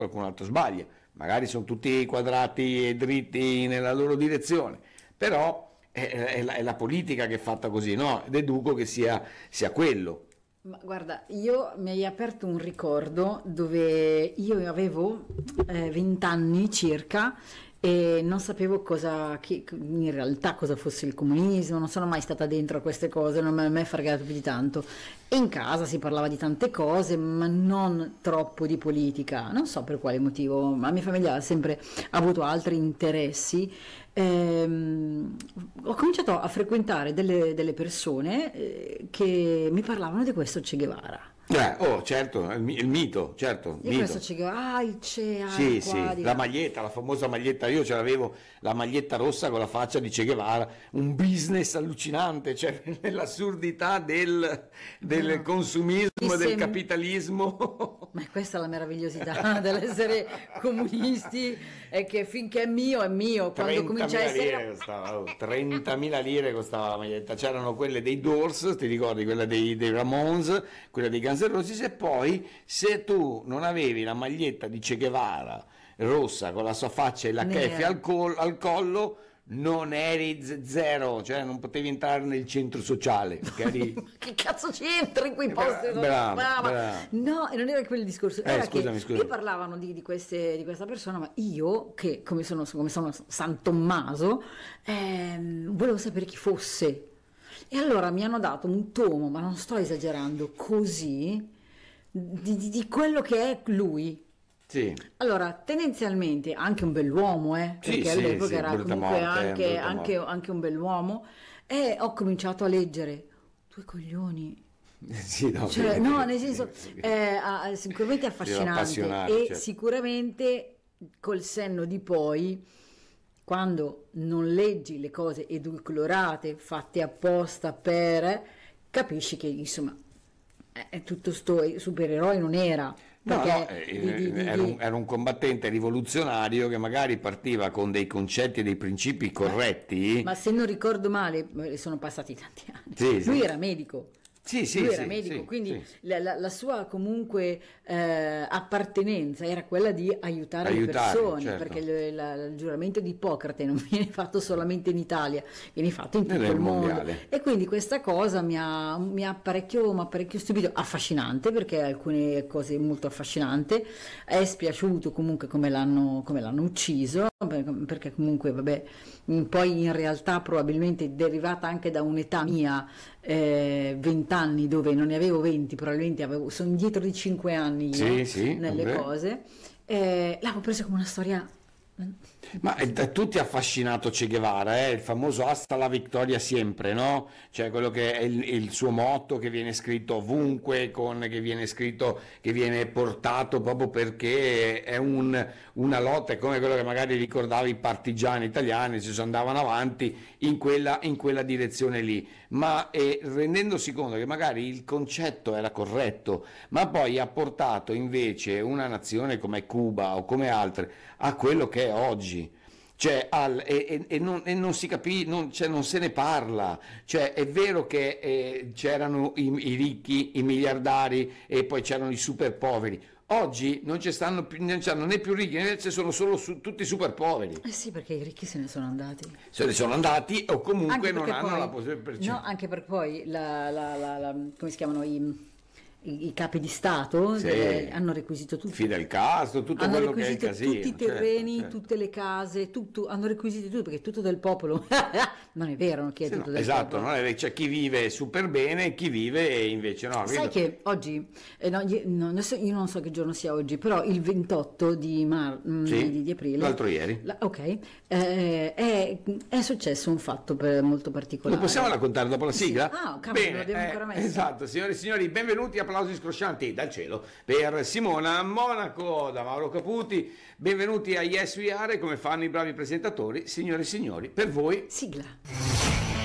qualcun altro sbaglia, magari sono tutti quadrati e dritti nella loro direzione, però è la politica che è fatta così, no? Deduco che sia quello. Ma guarda, io mi hai aperto un ricordo dove io avevo 20 anni circa e non sapevo in realtà cosa fosse il comunismo, non sono mai stata dentro a queste cose, non mi ha mai fregato più di tanto. E in casa si parlava di tante cose, ma non troppo di politica, non so per quale motivo, la mia famiglia ha sempre avuto altri interessi. Ho cominciato a frequentare delle persone che mi parlavano di questo Che Guevara. Certo, il mito, certo. Io questo Che Guevara, il Che, sì, qua, sì, la maglietta, la famosa maglietta, io ce l'avevo, la maglietta rossa con la faccia di Che Guevara, un business allucinante, cioè nell'assurdità del consumismo, del capitalismo. Ma questa è la meravigliosità dell'essere comunisti, è che finché è mio, quando comincia a essere... 30.000 lire costava la maglietta, c'erano quelle dei Doors, ti ricordi, quella dei Ramones, quella dei Guns N' Roses, e poi se tu non avevi la maglietta di Che Guevara rossa con la sua faccia e la keffia al collo, non eri zero, cioè non potevi entrare nel centro sociale. Che cazzo c'entri in quei posti? Brava. No, e non era quello il discorso. Era scusami. Io parlavano di questa persona, ma io, che come sono San Tommaso, volevo sapere chi fosse. E allora mi hanno dato un tomo, ma non sto esagerando, così, di quello che è lui. Sì. Allora, tendenzialmente anche un bell'uomo, perché all'epoca era comunque anche un bell'uomo, e ho cominciato a leggere due coglioni. Sì, no, cioè, no, nel senso, sicuramente affascinante e certo. Sicuramente col senno di poi, quando non leggi le cose edulcorate, fatte apposta capisci che insomma tutto sto supereroe non era. Era un combattente rivoluzionario che magari partiva con dei concetti e dei principi corretti. Ma se non ricordo male, sono passati tanti anni. Sì, lui sì. era medico. Lui era medico, quindi la sua comunque appartenenza era quella di aiutare le persone, certo. Perché il giuramento di Ippocrate non viene fatto solamente in Italia, viene fatto in tutto il mondo. Mondiale. E quindi questa cosa mi ha parecchio stupito, affascinante, perché alcune cose molto affascinante, è spiaciuto comunque come l'hanno ucciso, perché comunque vabbè, poi in realtà probabilmente derivata anche da un'età mia, 20 anni, dove non ne avevo 20, probabilmente sono indietro di 5 anni io, nelle cose, l'avevo presa come una storia. Ma tutti ha affascinato Che Guevara, il famoso hasta la victoria siempre, no? Cioè quello che è il suo motto, che viene scritto ovunque, che viene portato proprio perché è una lotta, è come quello che magari ricordava i partigiani italiani, si andavano avanti in quella direzione lì, ma rendendosi conto che magari il concetto era corretto, ma poi ha portato invece una nazione come Cuba o come altre a quello che è oggi, cioè non si capisce, non se ne parla, cioè è vero che c'erano i ricchi, i miliardari e poi c'erano i super poveri. Oggi non c'hanno né più ricchi, né sono solo tutti super poveri. Sì, perché i ricchi se ne sono andati. Se ne sono andati o comunque non hanno la possibilità. No, anche perché poi come si chiamano i capi di Stato hanno requisito tutto. Fidel Castro, tutto quello che è il casino. Tutti i terreni, certo. Tutte le case, tutto, hanno requisito tutto, perché è tutto del popolo. Non è vero che è tutto del popolo. Esatto, c'è chi vive super bene e chi vive e invece no. Sai che oggi, adesso io non so che giorno sia oggi, però il 28 di aprile. L'altro ieri. È successo un fatto molto particolare. Lo possiamo raccontare dopo la sigla? Sì. Bene, lo devo ancora mettere. Esatto, signore e signori, benvenuti, applausi scroscianti dal cielo per Simona Monaco, da Mauro Caputi. Benvenuti a Yes We Are, come fanno i bravi presentatori. Signore e signori, per voi sigla.